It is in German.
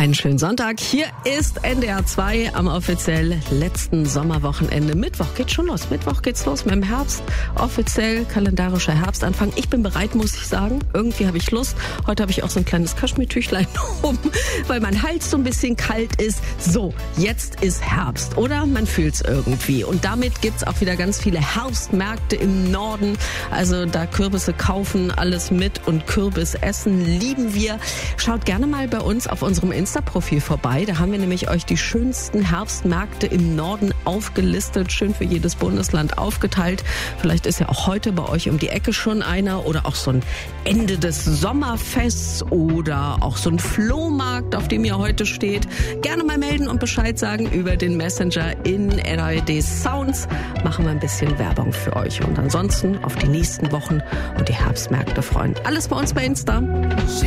Einen schönen Sonntag. Hier ist NDR 2 am offiziell letzten Sommerwochenende. Mittwoch geht's schon los. Mittwoch geht's los mit dem Herbst. Offiziell kalendarischer Herbstanfang. Ich bin bereit, muss ich sagen. Irgendwie habe ich Lust. Heute habe ich auch so ein kleines Kaschmirtüchlein oben, weil mein Hals so ein bisschen kalt ist. So, jetzt ist Herbst, oder? Man fühlt's irgendwie. Und damit gibt's auch wieder ganz viele Herbstmärkte im Norden. Also da Kürbisse kaufen, alles mit und Kürbis essen lieben wir. Schaut gerne mal bei uns auf unserem Insta-Profil vorbei. Da haben wir nämlich euch die schönsten Herbstmärkte im Norden aufgelistet, schön für jedes Bundesland aufgeteilt. Vielleicht ist ja auch heute bei euch um die Ecke schon einer oder auch so ein Ende des Sommerfests oder auch so ein Flohmarkt, auf dem ihr heute steht. Gerne mal melden und Bescheid sagen über den Messenger in NAD Sounds. Machen wir ein bisschen Werbung für euch und ansonsten auf die nächsten Wochen und die Herbstmärkte freuen. Alles bei uns bei Insta.